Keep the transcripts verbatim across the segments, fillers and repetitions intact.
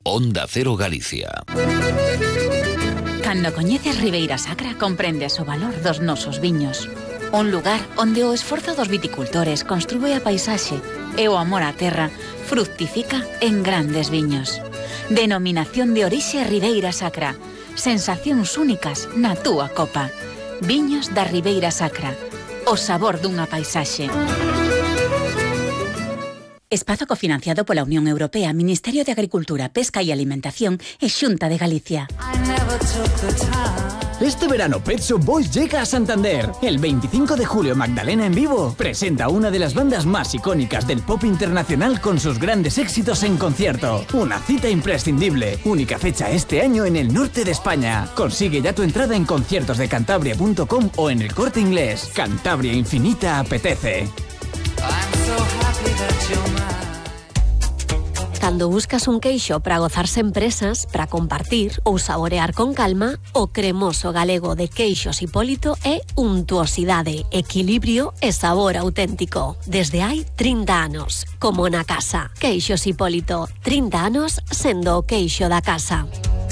Onda Cero Galicia. Cando coñeces Ribeira Sacra, comprendes o valor dos nosos viños. Un lugar onde o esforzo dos viticultores construe a paisaxe e o amor á terra fructifica en grandes viños. Denominación de orixe Ribeira Sacra. Sensacións únicas na túa copa. Viños da Ribeira Sacra. O sabor dunha paisaxe. Espazo cofinanciado pola Unión Europea, Ministerio de Agricultura, Pesca y Alimentación e Xunta de Galicia. Este verano Pet Shop Boys llega a Santander. El veinticinco de julio Magdalena en vivo presenta una de las bandas más icónicas del pop internacional con sus grandes éxitos en concierto. Una cita imprescindible. Única fecha este año en el norte de España. Consigue ya tu entrada en conciertos de cantabria punto com o en El Corte Inglés. Cantabria Infinita apetece. Cando buscas un queixo para gozar sen presas, para compartir ou saborear con calma, o cremoso galego de Queixos Hipólito é untuosidade, equilibrio e sabor auténtico. Desde hai trinta anos, como na casa. Queixos Hipólito, trinta anos sendo o queixo da casa.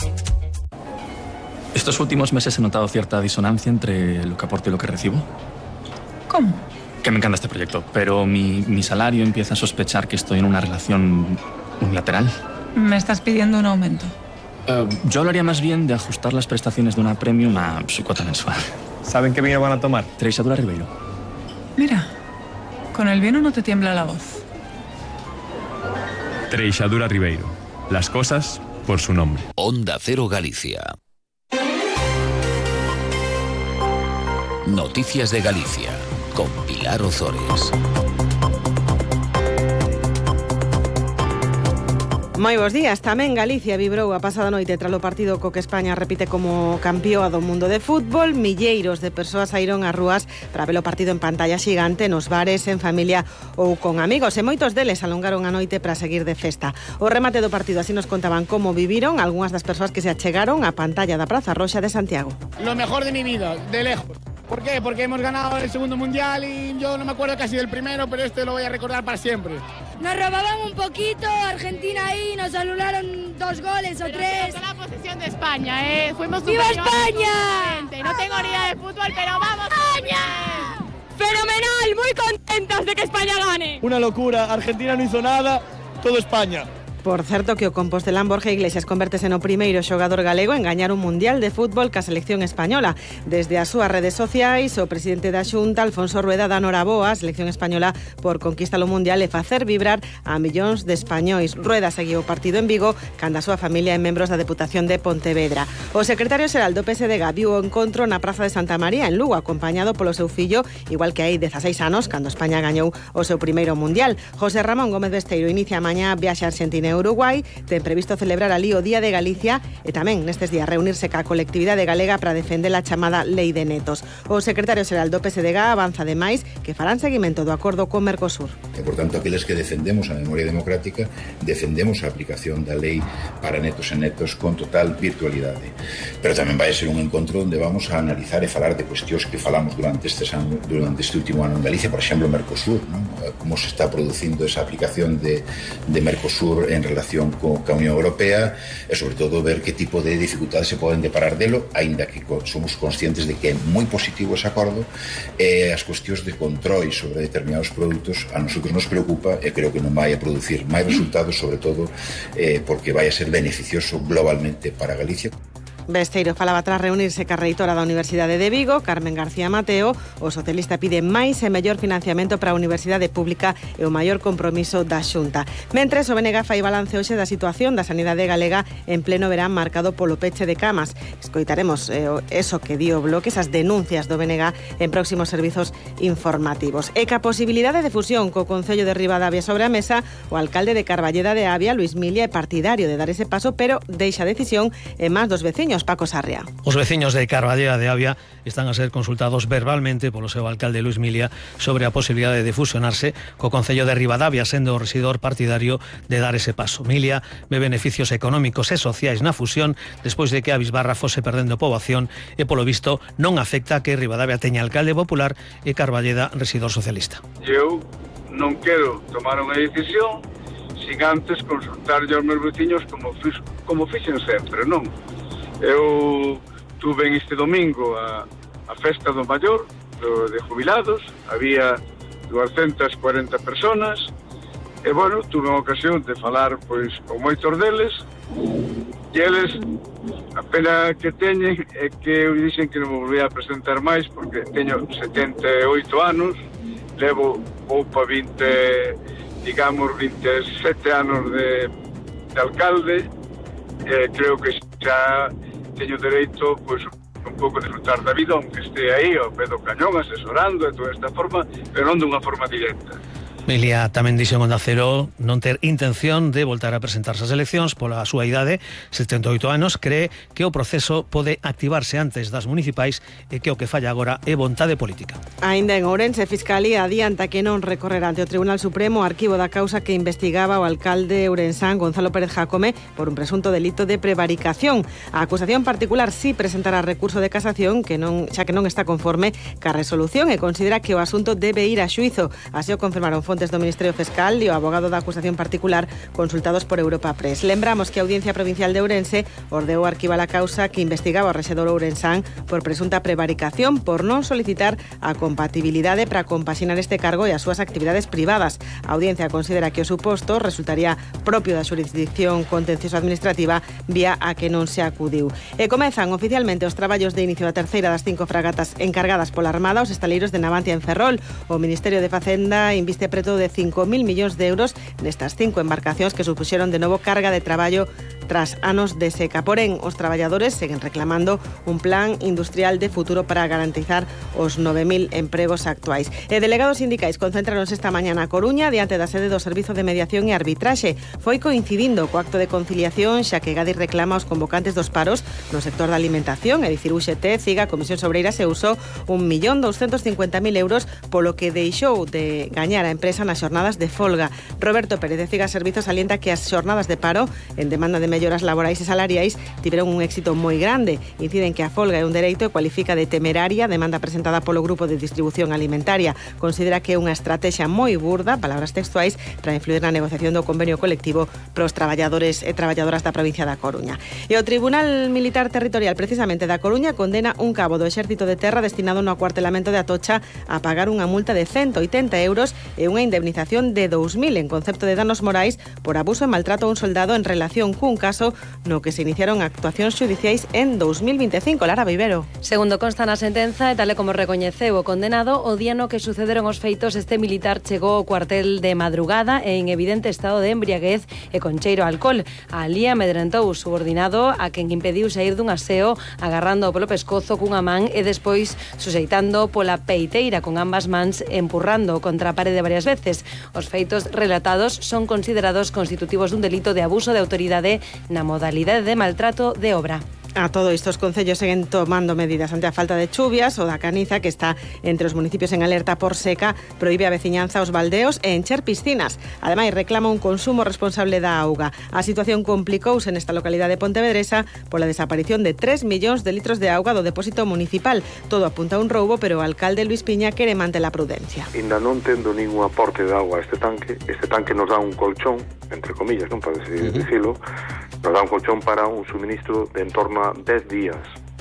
Estos últimos meses he notado cierta disonancia entre lo que aporto y lo que recibo. ¿Cómo? Que me encanta este proyecto, pero mi, mi salario empieza a sospechar que estoy en una relación unilateral. Me estás pidiendo un aumento. Uh, yo hablaría más bien de ajustar las prestaciones de una premium a su cuota mensual. ¿Saben qué vino van a tomar? Treixadura Ribeiro. Mira, con el vino no te tiembla la voz. Treixadura Ribeiro. Las cosas por su nombre. Onda Cero Galicia. Noticias de Galicia, con Pilar Ozores. Moi bons días. Tamén Galicia vibrou a pasada noite tras o partido co que España repite como campeoa do mundo de fútbol. Milleiros de persoas saíron ás rúas para ver o partido en pantalla xigante nos bares, en familia ou con amigos, e moitos deles alongaron a noite para seguir de festa. O remate do partido así nos contaban como viviron algunhas das persoas que se achegaron á pantalla da Praza Roxa de Santiago. Lo mejor de mi vida, de lejos. ¿Por qué? Porque hemos ganado el segundo mundial y yo no me acuerdo casi del primero, pero este lo voy a recordar para siempre. Nos robaban un poquito, Argentina ahí, nos anularon dos goles o pero tres. Pero la posesión de España, ¿eh? Fuimos ¡Viva España! No tengo ni idea de fútbol, pero ¡vamos España! ¡Fenomenal! Muy contentas de que España gane. Una locura, Argentina no hizo nada, todo España. Por certo que o compostelán Borja Iglesias convértese no primeiro xogador galego en gañar un mundial de fútbol ca selección española. Desde as súas redes sociais, o presidente da Xunta, Alfonso Rueda, dá noraboa á selección española por conquistar o mundial e facer vibrar a millóns de españois. Rueda seguiu o partido en Vigo cando a súa familia e membros da Deputación de Pontevedra. O secretario xeral do P S D G viu o encontro na Praza de Santa María en Lugo, acompañado polo seu fillo, igual que hai dezaseis anos cando España gañou o seu primeiro mundial. José Ramón Gómez Besteiro inicia mañá viaxe a Argentina e Uruguai, ten previsto celebrar ali o Día de Galicia e tamén nestes días reunirse ca colectividade galega para defender a chamada Lei de Netos. O secretario xeral do P S D G avanza ademais que farán seguimento do acordo con Mercosur. E, por tanto, aqueles que defendemos a memoria democrática, defendemos a aplicación da lei para netos e netos con total virtualidade. Pero tamén vai ser un encontro onde vamos a analizar e falar de cuestións que falamos durante este, ano, durante este último ano en Galicia, por exemplo, Mercosur, ¿no? Como se está producindo esa aplicación de, de Mercosur en relación co, ca Unión Europea e, sobre todo, ver que tipo de dificultades se poden deparar delo, aínda que somos conscientes de que é moi positivo ese acordo, e as cuestións de control sobre determinados produtos a nosotros nos preocupa e creo que non vai a producir máis resultados, sobre todo eh, porque vai a ser beneficioso globalmente para Galicia. Besteiro falaba tras reunirse ca reitora da Universidade de Vigo, Carmen García Mateo. O socialista pide máis e mellor financiamento para a Universidade Pública e o maior compromiso da Xunta. Mentres, o B N G fai balance hoxe da situación da sanidade galega en pleno verán marcado polo peche de camas. Escoitaremos eh, eso que dio o Bloque, esas denuncias do B N G en próximos servizos informativos. E ca posibilidade de fusión co Concello de Ribadavia sobre a mesa, o alcalde de Carballeda de Avia, Luis Milia, é partidario de dar ese paso, pero deixa a decisión en más dos veciños. Paco Sarria. Os veciños de Carballeda de Avia están a ser consultados verbalmente polo seu alcalde Luis Milia sobre a posibilidade de fusionarse co Concello de Ribadavia, sendo o rexedor partidario de dar ese paso. Milia ve beneficios económicos e sociais na fusión despois de que a Bisbarra fose perdendo poboación e, polo visto, non afecta que Ribadavia teña alcalde popular e Carballeda rexedor socialista. Eu non quero tomar unha decisión sin antes consultar aos meus veciños como, fix, como fixen sempre, non? Eu tuve en este domingo a, a festa do maior, do, de jubilados, había duascentas cuarenta personas, e, bueno, tuve a ocasión de falar, pois, con moitos deles, e eles, a pena que teñen é que eu dixen que non me volvía a presentar máis, porque teño setenta e oito anos, levo poupa vinte, digamos, veintesete anos de, de alcalde, e creo que xa teño dereito, pois, un pouco de disfrutar da vida, aunque este aí ao pé do cañón, asesorando de toda esta forma, pero non dunha forma directa. Milia tamén dixo en Onda Cero non ter intención de voltar a presentarse ás eleccións pola súa idade, setenta e oito anos, cree que o proceso pode activarse antes das municipais e que o que falla agora é vontade política. Ainda en Ourense, Fiscalía adianta que non recorrerá ante o Tribunal Supremo o arquivo da causa que investigaba o alcalde ourensán Gonzalo Pérez Jacome por un presunto delito de prevaricación. A acusación particular sí presentará recurso de casación, que non, xa que non está conforme ca resolución e considera que o asunto debe ir a xuizo. Así o confirmaron fontes do Ministerio Fiscal e o abogado da acusación particular consultados por Europa Press. Lembramos que a Audiencia Provincial de Ourense ordeou arquivar a causa que investigaba o rexedor ourensán por presunta prevaricación por non solicitar a compatibilidade para compaxinar este cargo e as súas actividades privadas. A Audiencia considera que o suposto resultaría propio da xurisdicción contencioso administrativa vía a que non se acudiu. E comezan oficialmente os traballos de inicio da terceira das cinco fragatas encargadas pola Armada aos estaleiros de Navantia en Ferrol. O Ministerio de Facenda inviste preto de cinco mil millóns de euros nestas cinco embarcacións que supuxeron de novo carga de traballo tras anos de seca. Porén, os traballadores seguen reclamando un plan industrial de futuro para garantizar os nove mil empregos actuais. E delegados sindicais concéntranos esta mañá na Coruña diante da sede do Servizo de Mediación e Arbitraxe. Foi coincidindo co acto de conciliación, xa que Gadi reclama aos convocantes dos paros no sector da alimentación, é dicir, U X T, CIGA, Comisións Obreiras e Uso, un millón douscentos cincuenta mil euros polo que deixou de gañar a empresa nas xornadas de folga. Roberto Pérez de CIGA Servizos alienta que as xornadas de paro en demanda de melloras laborais e salariais tiveron un éxito moi grande. Inciden que a folga é un dereito e cualifica de temeraria a demanda presentada polo Grupo de Distribución Alimentaria. Considera que é unha estrategia moi burda, palabras textuais, para influir na negociación do convenio colectivo para os traballadores e traballadoras da provincia da Coruña. E o Tribunal Militar Territorial precisamente da Coruña condena un cabo do Exército de Terra destinado no acuartelamento de Atocha a pagar unha multa de ciento oitenta euros e unha indemnización de dous mil en concepto de danos morais por abuso e maltrato a un soldado en relación cun caso no que se iniciaron actuacións xudiciais en dous mil vinte e cinco. Lara Viveiro. Segundo consta na sentenza, e tal e como recoñeceu o condenado, o día no que sucederon os feitos, este militar chegou ao cuartel de madrugada e en evidente estado de embriaguez e con cheiro a alcohol. Alí amedrentou o subordinado a quen impediu sair dun aseo agarrando polo pescozo cunha man e despois suxeitando pola peiteira con ambas mans empurrando contra a parede varias veces. Os feitos relatados son considerados constitutivos dun delito de abuso de autoridade na modalidade de maltrato de obra. A todo isto, os concellos seguen tomando medidas ante a falta de chuvias. O da Caniza, que está entre os municipios en alerta por seca, proíbe a veciñanza aos baldeos e encher piscinas. Ademais, reclama un consumo responsable da auga. A situación complicouse nesta localidade pontevedresa pola desaparición de tres millóns de litros de auga do depósito municipal. Todo apunta a un roubo, pero o alcalde Luis Piña quere manter a prudencia. Ainda non tendo ningún aporte de auga a este tanque, este tanque nos dá un colchón, entre comillas, non pode uh-huh. decirlo, nos dá un colchón para un suministro de en torno a dez días,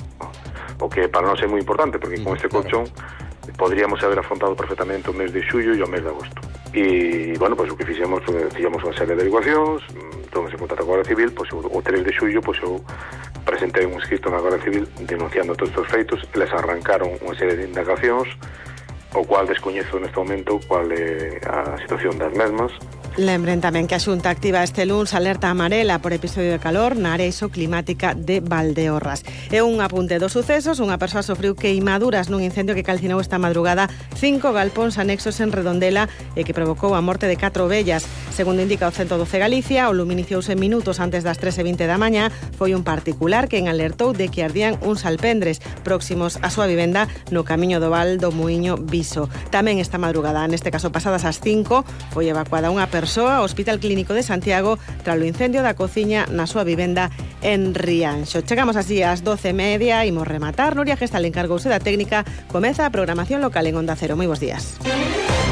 o que para nós é moi importante, porque con este colchón podríamos haber afrontado perfectamente o mes de xullo e o mes de agosto. E, bueno, pois o que fixemos, fixemos unha serie de averiguacións, tomamos en contacto con a Guardia Civil, pois o tres de xullo, pois eu presentei un escrito na Guardia Civil denunciando todos estes feitos, eles arrancaron unha serie de indagacións, o cual descoñezo neste momento cual é a situación das mesmas. Lembren tamén que a Xunta activa este luns alerta amarela por episodio de calor na área isoclimática de Valdeorras. É un apunte dos sucesos, unha persoa sofriu queimaduras nun incendio que calcinou esta madrugada cinco galpóns anexos en Redondela e que provocou a morte de catro vellas. Segundo indica o ciento doce Galicia, o lume iniciouse minutos antes das tres e vinte da mañá. Foi un particular quen alertou de que ardían uns alpendres próximos á súa vivenda no camiño do Val do Muiño Viso. Tamén esta madrugada, neste caso pasadas as cinco, foi evacuada unha persoa ao Hospital Clínico de Santiago tras o incendio da cociña na súa vivenda en Rianxo. Chegamos así ás doce e media, imos rematar. Nuria Gestal encargouse da técnica. Comeza a programación local en Onda Cero. Moi bons días.